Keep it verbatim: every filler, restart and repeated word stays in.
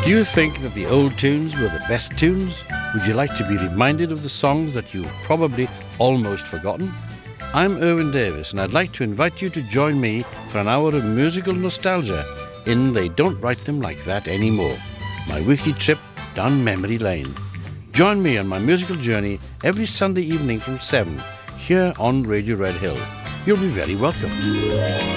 Do you think that the old tunes were the best tunes? Would you like to be reminded of the songs that you've probably almost forgotten? I'm Irwin Davis, and I'd like to invite you to join me for an hour of musical nostalgia in They Don't Write Them Like That Anymore, my weekly trip down memory lane. Join me on my musical journey every Sunday evening from seven, here on Radio Red Hill. You'll be very welcome.